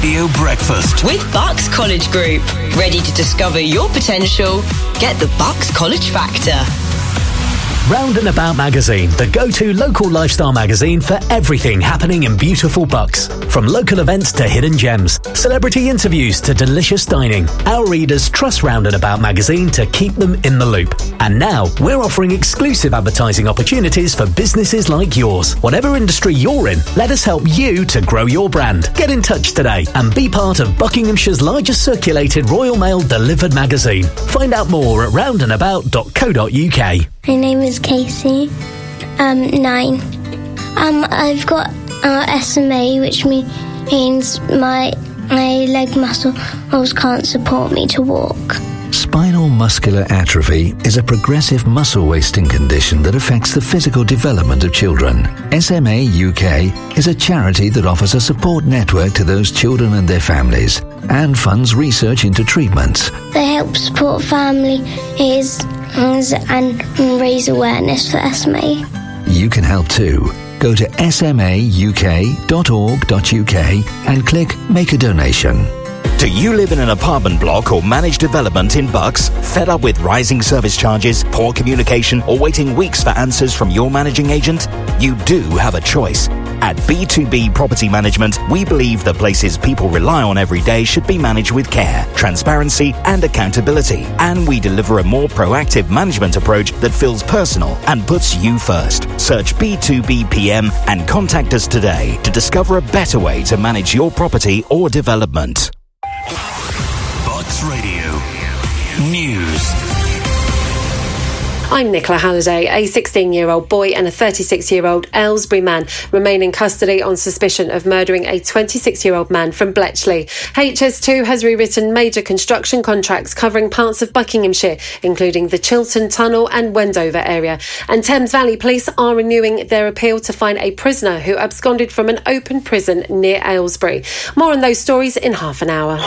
Radio Breakfast with Bucks College Group. Ready to discover your potential? Get the Bucks College Factor. Round and About magazine, the go-to local lifestyle magazine for everything happening in beautiful Bucks. From local events to hidden gems, celebrity interviews to delicious dining, our readers trust Round and About magazine to keep them in the loop. And now, we're offering exclusive advertising opportunities for businesses like yours. Whatever industry you're in, let us help you to grow your brand. Get in touch today and be part of Buckinghamshire's largest circulated Royal Mail delivered magazine. Find out more at roundandabout.co.uk. My name is Casey. 9. I've got SMA, which means my leg muscles can't support me to walk. Spinal muscular atrophy is a progressive muscle wasting condition that affects the physical development of children. SMA UK is a charity that offers a support network to those children and their families and funds research into treatments. They help support families and raise awareness for SMA. You can help too. Go to smauk.org.uk and click Make a Donation. Do you live in an apartment block or managed development in Bucks? Fed up with rising service charges, poor communication, or waiting weeks for answers from your managing agent? You do have a choice. At B2B Property Management, we believe the places people rely on every day should be managed with care, transparency, and accountability. And we deliver a more proactive management approach that feels personal and puts you first. Search B2B PM and contact us today to discover a better way to manage your property or development. Bucks Radio News. I'm Nicola Halliday. A 16-year-old boy and a 36-year-old Aylesbury man remain in custody on suspicion of murdering a 26-year-old man from Bletchley. HS2 has rewritten major construction contracts covering parts of Buckinghamshire, including the Chiltern Tunnel and Wendover area. And Thames Valley Police are renewing their appeal to find a prisoner who absconded from an open prison near Aylesbury. More on those stories in half an hour.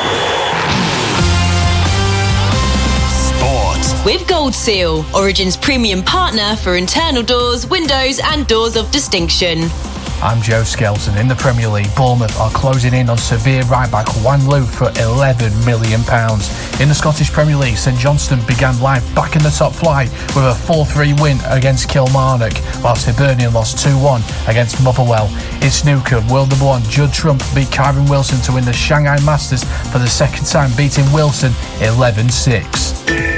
With Gold Seal, Origin's premium partner for internal doors, windows and doors of distinction. I'm Joe Skelton. In the Premier League, Bournemouth are closing in on Severe right-back Wan Lu for £11 million. In the Scottish Premier League, St Johnstone began life back in the top flight with a 4-3 win against Kilmarnock, whilst Hibernian lost 2-1 against Motherwell. In snooker, World number 1 Judd Trump beat Kyron Wilson to win the Shanghai Masters for the second time, beating Wilson 11-6.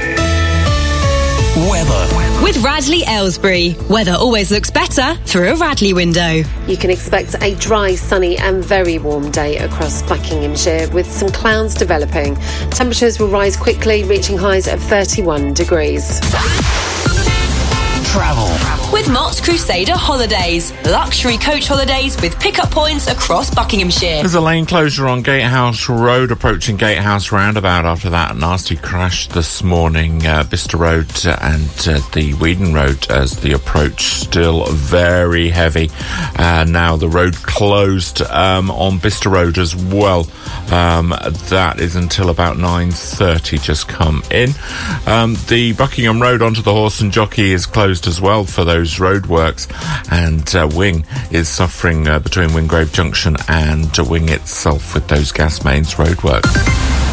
Weather. With Radley Aylesbury, weather always looks better through a Radley window. You can expect a dry, sunny and very warm day across Buckinghamshire with some clouds developing. Temperatures will rise quickly, reaching highs of 31 degrees. Travel. With Mott's Crusader Holidays, luxury coach holidays with pick-up points across Buckinghamshire. There's a lane closure on Gatehouse Road, approaching Gatehouse roundabout after that nasty crash this morning. Bicester Road and the Weedon Road as the approach still very heavy. Now the road closed on Bicester Road as well. That is until about 9:30, just come in. The Buckingham Road onto the Horse and Jockey is closed as well for those roadworks, and Wing is suffering between Wingrave Junction and Wing itself with those gas mains roadworks.